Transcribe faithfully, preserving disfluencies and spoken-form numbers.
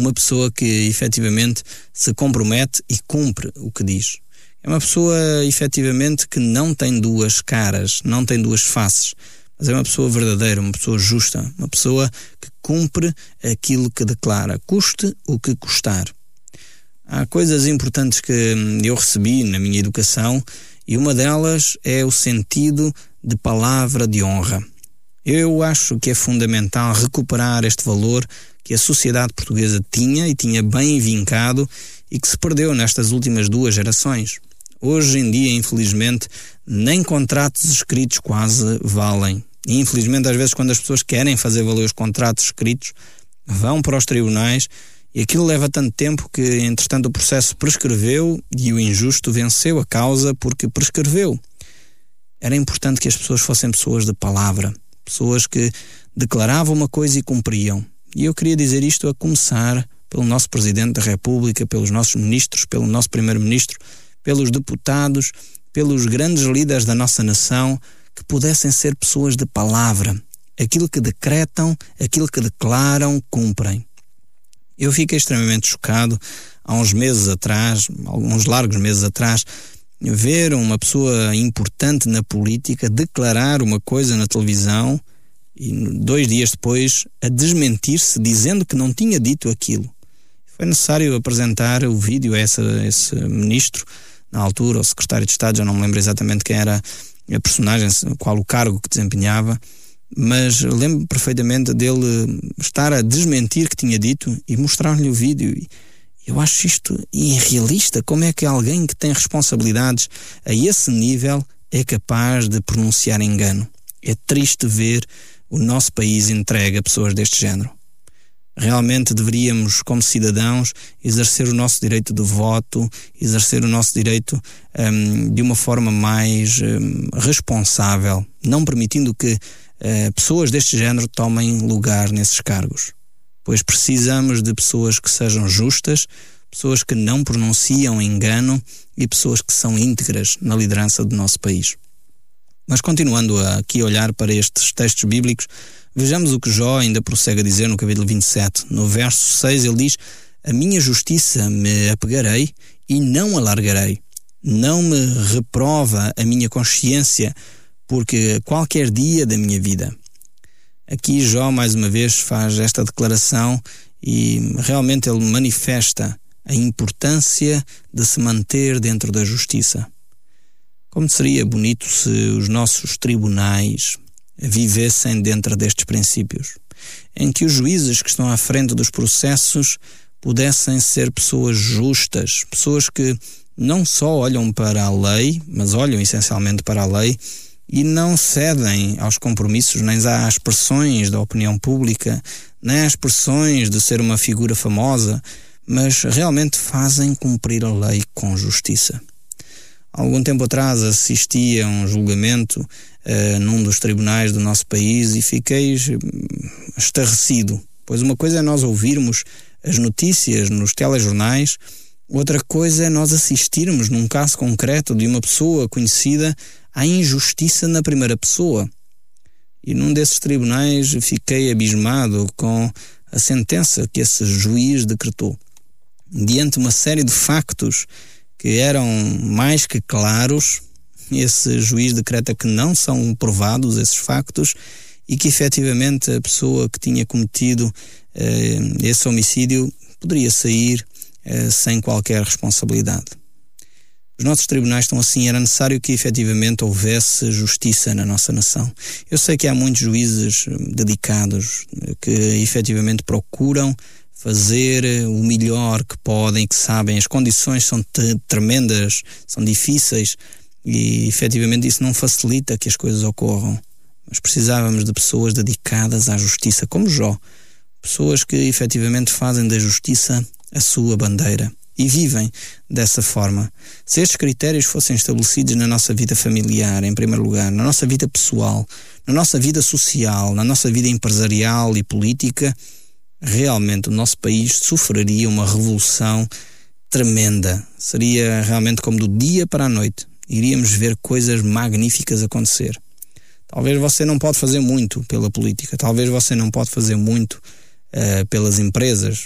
uma pessoa que efetivamente se compromete e cumpre o que diz. É uma pessoa efetivamente que não tem duas caras, não tem duas faces, mas é uma pessoa verdadeira, uma pessoa justa, uma pessoa que cumpre aquilo que declara, custe o que custar. Há coisas importantes que eu recebi na minha educação e uma delas é o sentido de palavra de honra. Eu acho que é fundamental recuperar este valor que a sociedade portuguesa tinha e tinha bem vincado e que se perdeu nestas últimas duas gerações. Hoje em dia, infelizmente, nem contratos escritos quase valem. E, infelizmente, às vezes, quando as pessoas querem fazer valer os contratos escritos, vão para os tribunais e aquilo leva tanto tempo que, entretanto, o processo prescreveu e o injusto venceu a causa porque prescreveu. Era importante que as pessoas fossem pessoas de palavra, pessoas que declaravam uma coisa e cumpriam. E eu queria dizer isto a começar pelo nosso Presidente da República, pelos nossos ministros, pelo nosso Primeiro-Ministro, pelos deputados, pelos grandes líderes da nossa nação, que pudessem ser pessoas de palavra. Aquilo que decretam, aquilo que declaram, cumprem. Eu fiquei extremamente chocado há uns meses atrás, alguns largos meses atrás, ver uma pessoa importante na política declarar uma coisa na televisão e dois dias depois a desmentir-se dizendo que não tinha dito aquilo. Foi necessário apresentar o vídeo a esse, a esse ministro, na altura, o secretário de Estado, já não me lembro exatamente quem era a personagem, qual o cargo que desempenhava, mas lembro perfeitamente dele estar a desmentir que tinha dito e mostrar-lhe o vídeo. Eu acho isto irrealista. Como é que alguém que tem responsabilidades a esse nível é capaz de pronunciar engano? É triste ver o nosso país entregue a pessoas deste género. Realmente deveríamos, como cidadãos, exercer o nosso direito de voto, exercer o nosso direito um, de uma forma mais um, responsável, não permitindo que uh, pessoas deste género tomem lugar nesses cargos. Pois precisamos de pessoas que sejam justas, pessoas que não pronunciam engano e pessoas que são íntegras na liderança do nosso país. Mas continuando aqui a olhar para estes textos bíblicos, vejamos o que Jó ainda prossegue a dizer no capítulo vinte e sete. No verso seis ele diz: a minha justiça me apegarei e não alargarei. Não me reprova a minha consciência, porque qualquer dia da minha vida. Aqui Jó mais uma vez faz esta declaração e realmente ele manifesta a importância de se manter dentro da justiça. Como seria bonito se os nossos tribunais vivessem dentro destes princípios, em que os juízes que estão à frente dos processos pudessem ser pessoas justas, pessoas que não só olham para a lei, mas olham essencialmente para a lei e não cedem aos compromissos, nem às pressões da opinião pública, nem às pressões de ser uma figura famosa, mas realmente fazem cumprir a lei com justiça. Há algum tempo atrás assisti a um julgamento uh, num dos tribunais do nosso país e fiquei estarrecido, pois uma coisa é nós ouvirmos as notícias nos telejornais, outra coisa é nós assistirmos num caso concreto de uma pessoa conhecida à injustiça na primeira pessoa. E num desses tribunais fiquei abismado com a sentença que esse juiz decretou. Diante de uma série de factos que eram mais que claros, esse juiz decreta que não são provados esses factos e que efetivamente a pessoa que tinha cometido eh, esse homicídio poderia sair eh, sem qualquer responsabilidade. Os nossos tribunais estão assim, era necessário que efetivamente houvesse justiça na nossa nação. Eu sei que há muitos juízes dedicados que efetivamente procuram fazer o melhor que podem e que sabem. As condições são t- tremendas, são difíceis e efetivamente isso não facilita que as coisas ocorram. Mas precisávamos de pessoas dedicadas à justiça, como Jó. Pessoas que efetivamente fazem da justiça a sua bandeira e vivem dessa forma. Se estes critérios fossem estabelecidos na nossa vida familiar, em primeiro lugar, na nossa vida pessoal, na nossa vida social, na nossa vida empresarial e política, realmente o nosso país sofreria uma revolução tremenda. Seria realmente como do dia para a noite. Iríamos ver coisas magníficas acontecer. Talvez você não pode fazer muito pela política, talvez você não pode fazer muito uh, pelas empresas,